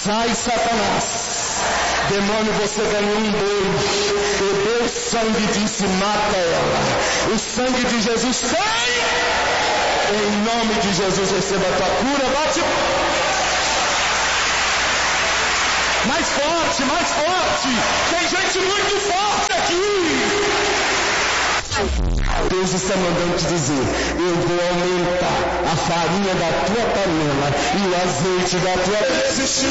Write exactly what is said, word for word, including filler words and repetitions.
Sai, Satanás. Demônio, você ganhou um boi, bebeu sangue, disse, mata ela. O sangue de Jesus tem. Em nome de Jesus, receba a tua cura. Bate. Mais forte, mais forte. Tem gente muito forte aqui. Deus está mandando te dizer, eu vou aumentar a farinha da tua panela e o azeite da tua... Existe